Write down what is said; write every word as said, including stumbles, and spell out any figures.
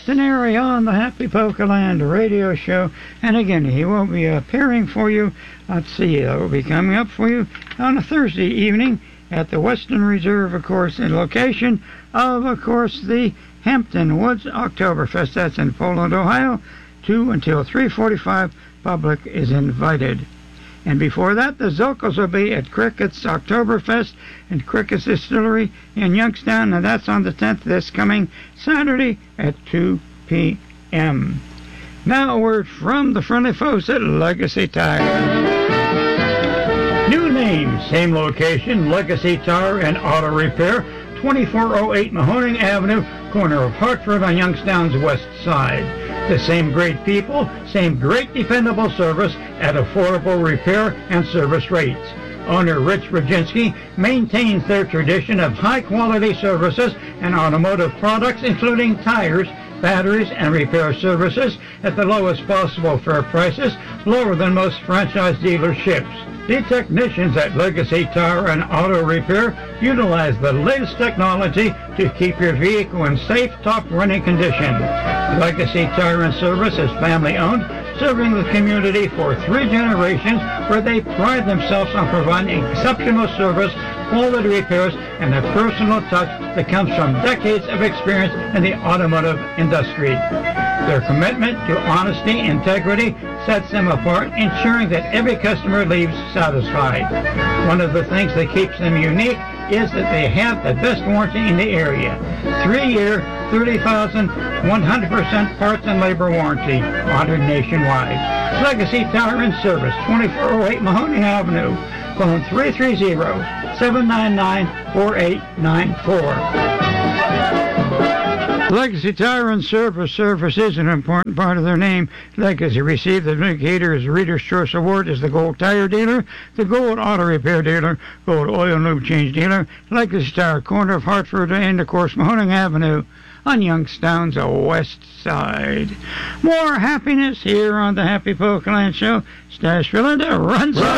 Weston area on the Happy Pokeland radio show. And again, he will be appearing for you. Let's see, it will be coming up for you on a Thursday evening at the Western Reserve, of course, in location of, of course, the Hampton Woods Oktoberfest. That's in Poland, Ohio, two until three forty-five. Public is invited. And before that, the Zocals will be at Crickett's Oktoberfest and Crickett's Distillery in Youngstown, and that's on the tenth, this coming Saturday at two p.m. Now a word from the friendly folks at Legacy Tire. New name, same location, Legacy Tire and Auto Repair, twenty-four oh eight Mahoning Avenue, corner of Hartford on Youngstown's west side. The same great people, same great dependable service at affordable repair and service rates. Owner Rich Brzezinski maintains their tradition of high-quality services and automotive products, including tires, batteries, and repair services at the lowest possible fair prices, lower than most franchise dealerships. The technicians at Legacy Tire and Auto Repair utilize the latest technology to keep your vehicle in safe, top-running condition. Legacy Tire and Service is family-owned, serving the community for three generations, where they pride themselves on providing exceptional service, quality repairs, and a personal touch that comes from decades of experience in the automotive industry. Their commitment to honesty and integrity sets them apart, ensuring that every customer leaves satisfied. One of the things that keeps them unique is that they have the best warranty in the area. Three-year, thirty thousand, one hundred percent parts and labor warranty, honored nationwide. Legacy Tire and Service, twenty-four oh eight Mahoning Avenue. Phone three three zero, seven nine nine, four eight nine four. Legacy Tire and Service. Service is an important part of their name. Legacy received the Vindicator's Reader's Choice Award as the Gold Tire Dealer, the Gold Auto Repair Dealer, Gold Oil and Lube Change Dealer, Legacy Tire, corner of Hartford and, of course, Mahoning Avenue on Youngstown's west side. More happiness here on the Happy Pokeland Show. Stash Philander runs